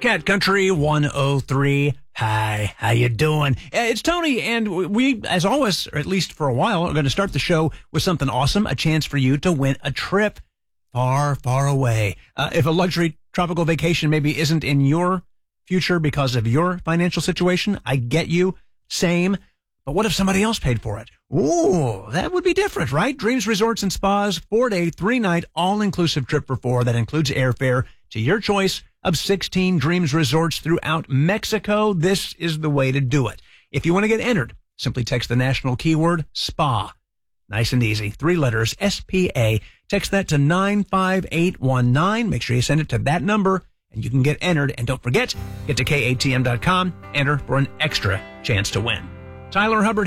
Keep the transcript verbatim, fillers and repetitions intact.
Cat Country one oh three. Hi, how you doing? It's Tony, and we, as always, or at least for a while, are going to start the show with something awesome, a chance for you to win a trip far, far away. Uh, if a luxury tropical vacation maybe isn't in your future because of your financial situation, I get you. Same. But what if somebody else paid for it? Ooh, that would be different, right? Dreams Resorts and Spas, four-day, three-night, all-inclusive trip for four that includes airfare to your choice of sixteen Dreams Resorts throughout Mexico. This is the way to do it. If you want to get entered, simply text the national keyword SPA. Nice and easy. Three letters, S P A. Text that to nine five eight one nine. Make sure you send it to that number, and you can get entered. And don't forget, get to K A T M dot com, enter for an extra chance to win. Tyler Hubbard